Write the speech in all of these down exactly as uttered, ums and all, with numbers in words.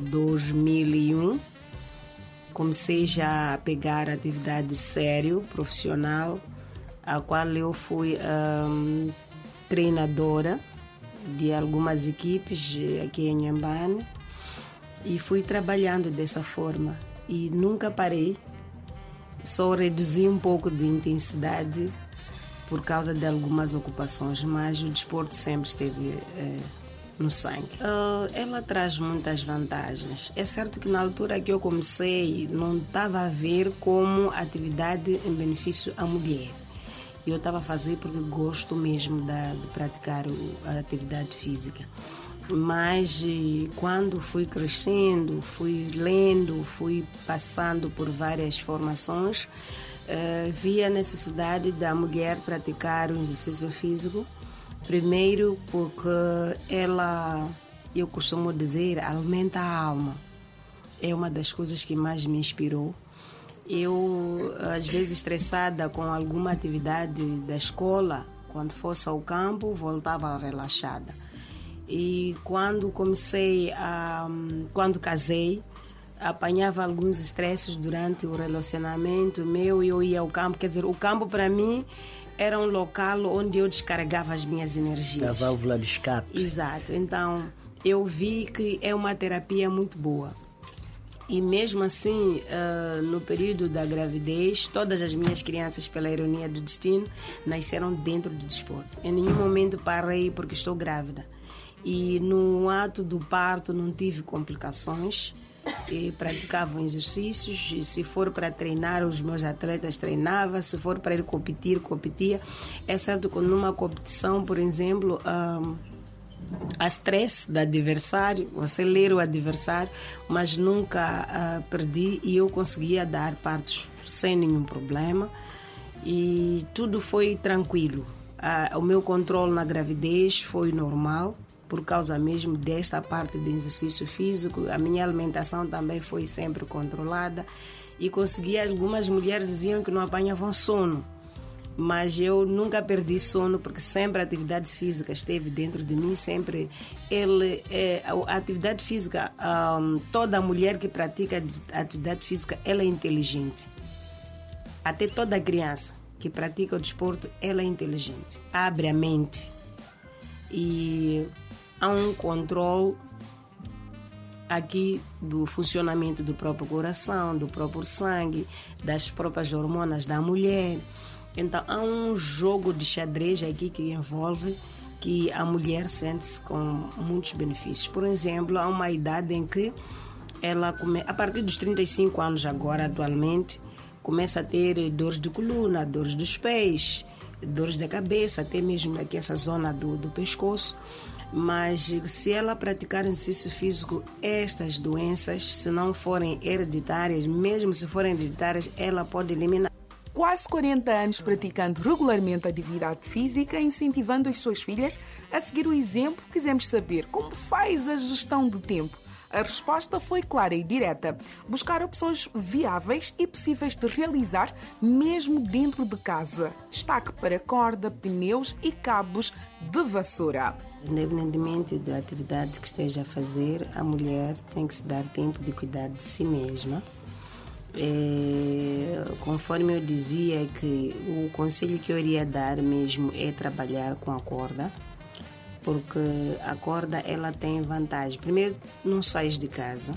dois mil e um. Comecei já a pegar atividade sério, profissional, a qual eu fui um, treinadora de algumas equipes aqui em Inhambane e fui trabalhando dessa forma e nunca parei, só reduzi um pouco de intensidade por causa de algumas ocupações, mas o desporto sempre esteve eh, no sangue. Uh, ela traz muitas vantagens. É certo que na altura que eu comecei não estava a ver como atividade em benefício à mulher. Eu estava a fazer porque gosto mesmo de, de praticar a atividade física. Mas quando fui crescendo, fui lendo, fui passando por várias formações, Uh, vi a necessidade da mulher praticar o exercício físico. Primeiro porque ela, eu costumo dizer, alimenta a alma. É uma das coisas que mais me inspirou. Eu, às vezes, estressada com alguma atividade da escola, quando fosse ao campo, voltava relaxada. E quando comecei a... quando casei, apanhava alguns estresses durante o relacionamento meu e eu ia ao campo. Quer dizer, o campo para mim era um local onde eu descarregava as minhas energias. A válvula de escape. Exato. Então, eu vi que é uma terapia muito boa. E mesmo assim, uh, no período da gravidez, todas as minhas crianças, pela ironia do destino, nasceram dentro do desporto. Em nenhum momento parei porque estou grávida. E no ato do parto não tive complicações. E praticavam exercícios, e se for para treinar, os meus atletas treinavam, se for para ir competir, competia. É certo que numa competição, por exemplo, um, há stress do adversário, você ler o adversário, mas nunca uh, perdi e eu conseguia dar partos sem nenhum problema e tudo foi tranquilo. Uh, o meu controle na gravidez foi normal, por causa mesmo desta parte de exercício físico. A minha alimentação também foi sempre controlada e consegui. Algumas mulheres diziam que não apanhavam sono, mas eu nunca perdi sono porque sempre a atividade física esteve dentro de mim. Sempre ele, é, a atividade física, um, toda mulher que pratica atividade física, ela é inteligente. Até toda criança que pratica o desporto, ela é inteligente, abre a mente e há um controle aqui do funcionamento do próprio coração, do próprio sangue, das próprias hormonas da mulher. Então há um jogo de xadrez aqui que envolve que a mulher sente-se com muitos benefícios. Por exemplo, há uma idade em que ela, come... a partir dos trinta e cinco anos agora, atualmente, começa a ter dores de coluna, dores dos pés, dores da cabeça, até mesmo aqui essa zona do, do pescoço. Mas se ela praticar exercício físico, estas doenças, se não forem hereditárias, mesmo se forem hereditárias, ela pode eliminar. Quase quarenta anos praticando regularmente atividade física, incentivando as suas filhas a seguir o exemplo, quisemos saber como faz a gestão do tempo. A resposta foi clara e direta. Buscar opções viáveis e possíveis de realizar mesmo dentro de casa. Destaque para corda, pneus e cabos de vassoura. Independentemente da atividade que esteja a fazer, a mulher tem que se dar tempo de cuidar de si mesma. É, conforme eu dizia, que o conselho que eu iria dar mesmo é trabalhar com a corda, porque a corda ela tem vantagem. Primeiro, não sais de casa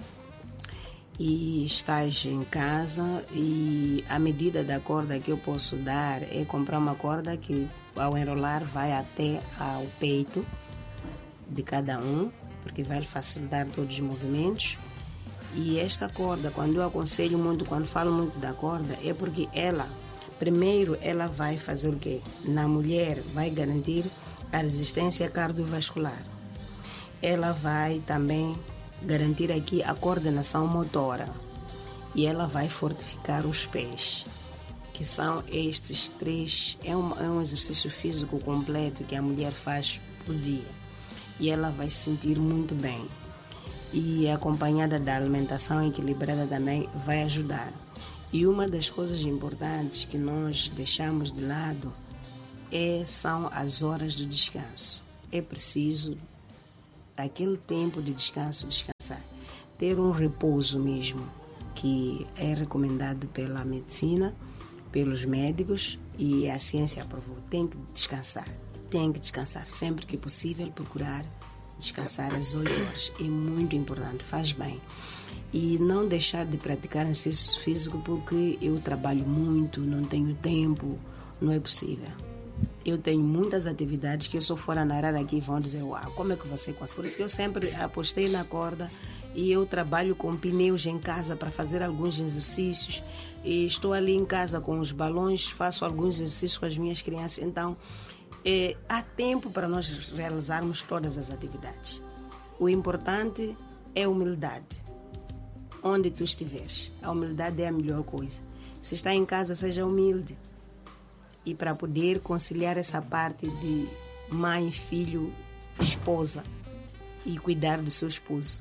e estás em casa, e a medida da corda que eu posso dar é comprar uma corda que ao enrolar vai até ao peito de cada um, porque vai facilitar todos os movimentos. E esta corda, quando eu aconselho muito, quando falo muito da corda, é porque ela, primeiro, ela vai fazer o quê? Na mulher, vai garantir a resistência cardiovascular. Ela vai também garantir aqui a coordenação motora e ela vai fortificar os pés, que são estes três. É um, é um exercício físico completo que a mulher faz por dia e ela vai se sentir muito bem. E acompanhada da alimentação equilibrada também vai ajudar. E uma das coisas importantes que nós deixamos de lado é, são as horas do descanso. É preciso aquele tempo de descanso, descansar. ter um repouso mesmo, que é recomendado pela medicina, pelos médicos, e a ciência aprovou. Tem que descansar, tem que descansar sempre que possível, procurar descansar às oito horas. É muito importante, faz bem. E não deixar de praticar exercício físico porque eu trabalho muito, não tenho tempo, não é possível. Eu tenho muitas atividades que eu sou fora na área aqui e vão dizer, uau, como é que você consegue? Por isso que eu sempre apostei na corda e eu trabalho com pneus em casa para fazer alguns exercícios. E estou ali em casa com os balões, faço alguns exercícios com as minhas crianças. Então, é, há tempo para nós realizarmos todas as atividades. O importante é a humildade. Onde tu estiveres, a humildade é a melhor coisa. Se está em casa, seja humilde. E para poder conciliar essa parte de mãe, filho, esposa e cuidar do seu esposo.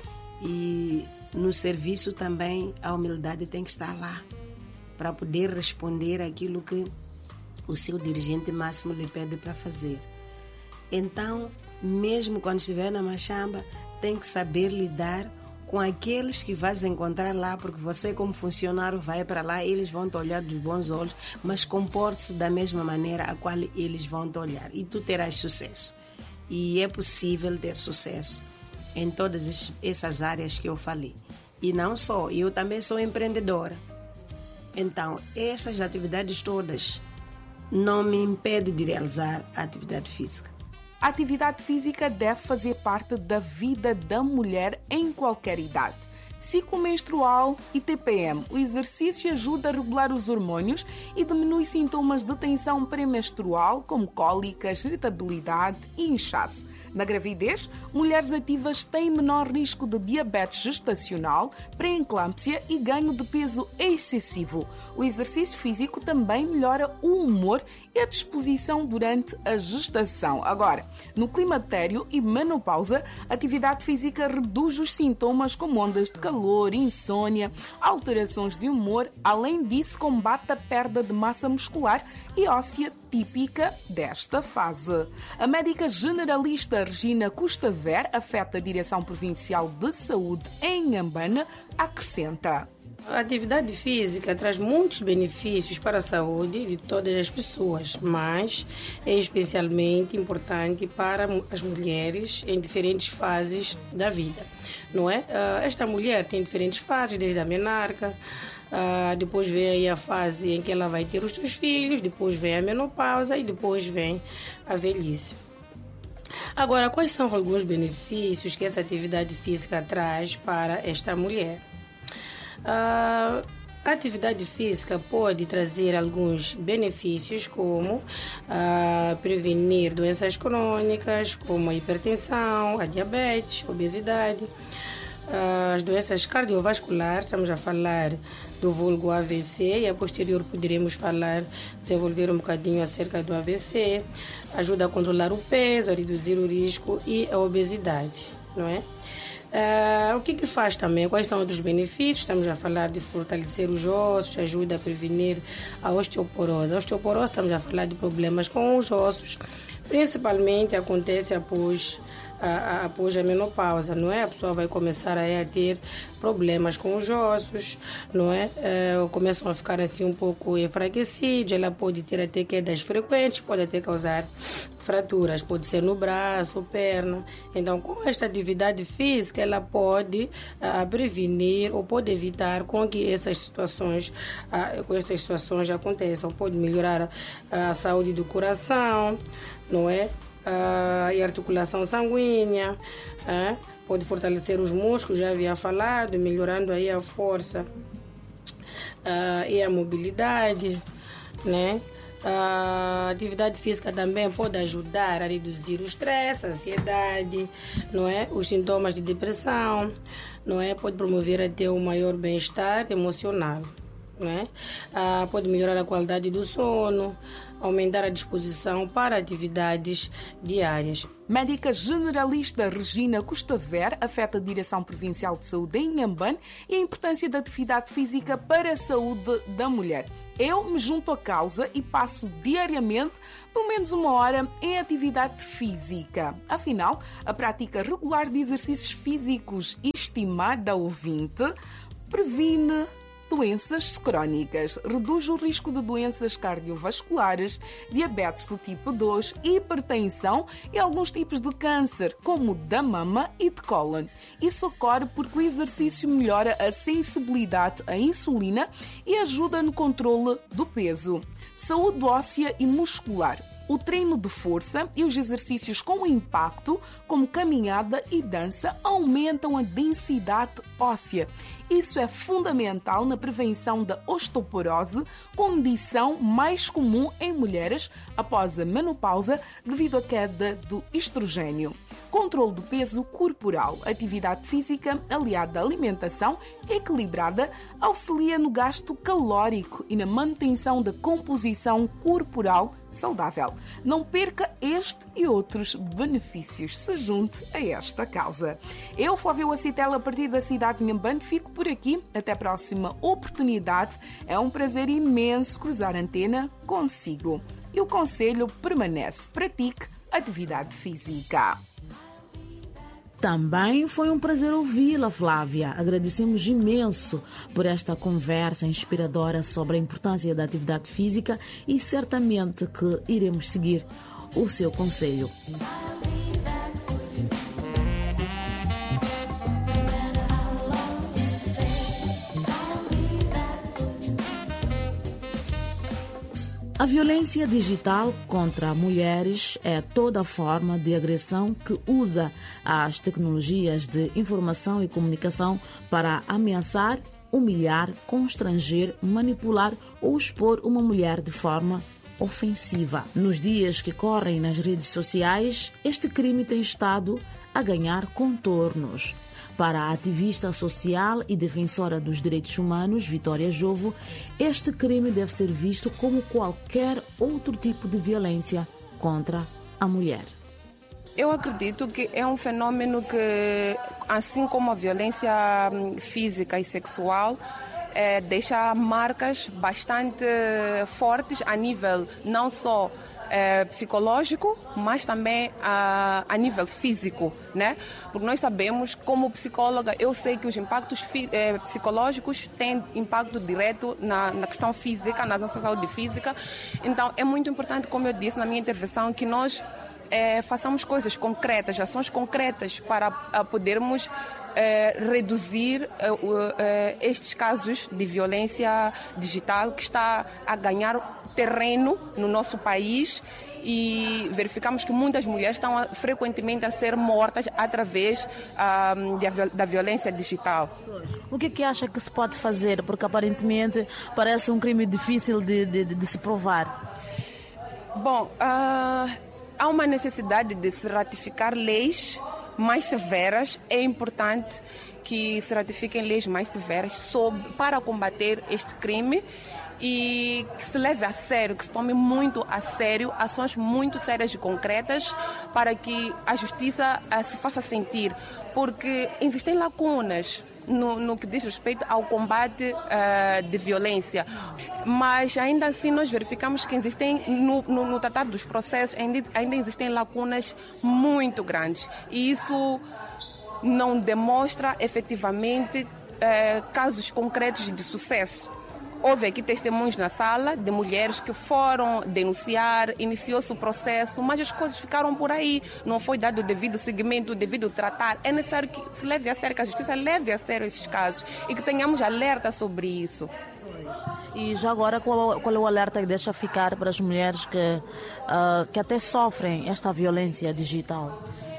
E no serviço também a humildade tem que estar lá para poder responder aquilo que o seu dirigente máximo lhe pede para fazer. Então, mesmo quando estiver na machamba, tem que saber lidar com aqueles que vais encontrar lá, porque você como funcionário vai para lá, eles vão te olhar dos bons olhos, mas comporte-se da mesma maneira a qual eles vão te olhar e tu terás sucesso. E é possível ter sucesso em todas essas áreas que eu falei. E não só, eu também sou empreendedora. Então, essas atividades todas não me impedem de realizar a atividade física. A atividade física deve fazer parte da vida da mulher em qualquer idade. Ciclo menstrual e T P M. O exercício ajuda a regular os hormônios e diminui sintomas de tensão pré-menstrual, como cólicas, irritabilidade e inchaço. Na gravidez, mulheres ativas têm menor risco de diabetes gestacional, pré-eclâmpsia e ganho de peso excessivo. O exercício físico também melhora o humor e a disposição durante a gestação. Agora, no climatério e menopausa, a atividade física reduz os sintomas como ondas de calor, insônia, alterações de humor. Além disso, combate a perda de massa muscular e óssea típica desta fase. A médica generalista Regina Custaver, afeta a Direção Provincial de Saúde em Inhambane, acrescenta: a atividade física traz muitos benefícios para a saúde de todas as pessoas, mas é especialmente importante para as mulheres em diferentes fases da vida, não é? Esta mulher tem diferentes fases, desde a menarca, depois vem aí a fase em que ela vai ter os seus filhos, depois vem a menopausa e depois vem a velhice. Agora, quais são alguns benefícios que essa atividade física traz para esta mulher? A atividade física pode trazer alguns benefícios, como uh, prevenir doenças crônicas, como a hipertensão, a diabetes, a obesidade, uh, as doenças cardiovasculares, estamos a falar do vulgo A V C, e a posterior poderemos falar, desenvolver um bocadinho acerca do A V C, ajuda a controlar o peso, a reduzir o risco e a obesidade, não é? Uh, o que que faz também? Quais são outros benefícios? Estamos a falar de fortalecer os ossos, ajuda a prevenir a osteoporose. A osteoporose, estamos a falar de problemas com os ossos, principalmente acontece após a, a, após a menopausa, não é? A pessoa vai começar a, a ter problemas com os ossos, não é? Uh, começam a ficar assim um pouco enfraquecidos, ela pode ter até quedas frequentes, pode até causar fraturas, pode ser no braço, perna. Então, com esta atividade física, ela pode uh, prevenir ou pode evitar com que essas situações, uh, com essas situações aconteçam. Pode melhorar uh, a saúde do coração, não é? Uh, e articulação sanguínea, uh, pode fortalecer os músculos, já havia falado, melhorando aí a força uh, e a mobilidade, né? A atividade física também pode ajudar a reduzir o estresse, a ansiedade, não é? Os sintomas de depressão, não é? Pode promover até um maior bem-estar emocional, não é? Ah, pode melhorar a qualidade do sono, aumentar a disposição para atividades diárias. Médica generalista Regina Custaver, afeta a Direção Provincial de Saúde em Inhambane, e a importância da atividade física para a saúde da mulher. Eu me junto à causa e passo diariamente pelo menos uma hora em atividade física. Afinal, a prática regular de exercícios físicos e estimada ouvinte, previne doenças crónicas, reduz o risco de doenças cardiovasculares, diabetes do tipo dois, hipertensão e alguns tipos de câncer, como da mama e de cólon. Isso ocorre porque o exercício melhora a sensibilidade à insulina e ajuda no controle do peso. Saúde óssea e muscular. O treino de força e os exercícios com impacto, como caminhada e dança, aumentam a densidade óssea. Isso é fundamental na prevenção da osteoporose, condição mais comum em mulheres após a menopausa devido à queda do estrogênio. Controle do peso corporal. Atividade física aliada à alimentação equilibrada auxilia no gasto calórico e na manutenção da composição corporal saudável. Não perca este e outros benefícios. Se junte a esta causa. Eu, Flávia Wacitela, a partir da cidade de Inhambane, fico por aqui. Até a próxima oportunidade. É um prazer imenso cruzar a antena consigo. E o conselho permanece. Pratique atividade física. Também foi um prazer ouvi-la, Flávia. Agradecemos imenso por esta conversa inspiradora sobre a importância da atividade física e certamente que iremos seguir o seu conselho. A violência digital contra mulheres é toda forma de agressão que usa as tecnologias de informação e comunicação para ameaçar, humilhar, constranger, manipular ou expor uma mulher de forma ofensiva. Nos dias que correm nas redes sociais, este crime tem estado a ganhar contornos. Para a ativista social e defensora dos direitos humanos, Vitória Jovo, este crime deve ser visto como qualquer outro tipo de violência contra a mulher. Eu acredito que é um fenômeno que, assim como a violência física e sexual, é, deixa marcas bastante fortes a nível não só É, psicológico, mas também a, a nível físico, né? Porque nós sabemos, como psicóloga, eu sei que os impactos fi, é, psicológicos têm impacto direto na, na questão física, na nossa saúde física. Então, é muito importante, como eu disse na minha intervenção, que nós é, façamos coisas concretas, ações concretas para a, podermos é, reduzir é, é, estes casos de violência digital que está a ganhar terreno no nosso país e verificamos que muitas mulheres estão a, frequentemente a ser mortas através ah, de, da violência digital. O que, que acha que se pode fazer? Porque aparentemente parece um crime difícil de, de, de se provar. Bom, ah, há uma necessidade de se ratificar leis mais severas. É importante que se ratifiquem leis mais severas sobre, para combater este crime e que se leve a sério, que se tome muito a sério ações muito sérias e concretas para que a justiça uh, se faça sentir, porque existem lacunas no, no que diz respeito ao combate uh, de violência, mas ainda assim nós verificamos que existem, no, no, no tratar dos processos, ainda, ainda existem lacunas muito grandes e isso não demonstra efetivamente uh, casos concretos de sucesso. Houve aqui testemunhos na sala de mulheres que foram denunciar, iniciou-se o processo, mas as coisas ficaram por aí. Não foi dado o devido seguimento, o devido tratar. É necessário que se leve a sério, que a justiça leve a sério esses casos e que tenhamos alerta sobre isso. E já agora, qual, qual é o alerta que deixa ficar para as mulheres que, uh, que até sofrem esta violência digital?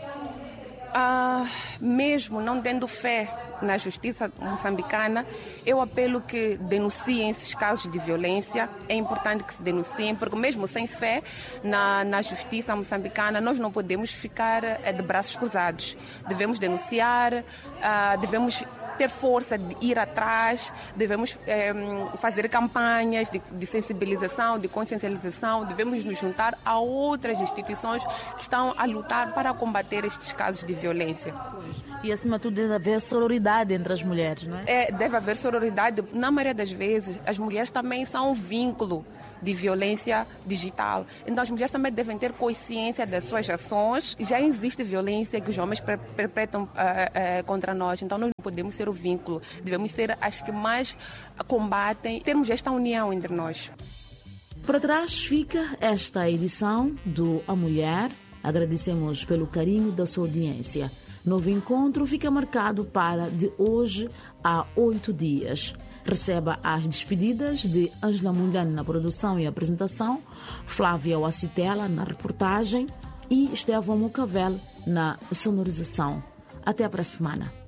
Ah, mesmo não tendo fé na justiça moçambicana, eu apelo que denunciem esses casos de violência. É importante que se denunciem, porque mesmo sem fé na, na justiça moçambicana, nós não podemos ficar é, de braços cruzados. Devemos denunciar, ah, devemos ter força de ir atrás, devemos é, fazer campanhas de, de sensibilização, de consciencialização, devemos nos juntar a outras instituições que estão a lutar para combater estes casos de violência. E acima de tudo deve haver sororidade entre as mulheres, não é? É, deve haver sororidade. Na maioria das vezes, as mulheres também são um vínculo de violência digital. Então as mulheres também devem ter consciência das suas ações. Já existe violência que os homens perpetram uh, uh, contra nós. Então nós podemos ser o vínculo, devemos ser as que mais combatem, termos esta união entre nós. Para trás fica esta edição do A Mulher. Agradecemos pelo carinho da sua audiência. Novo encontro fica marcado para de hoje a oito dias. Receba as despedidas de Ângela Mungane na produção e apresentação, Flávia Wacitela na reportagem e Estevão Mocavel na sonorização. Até para a semana.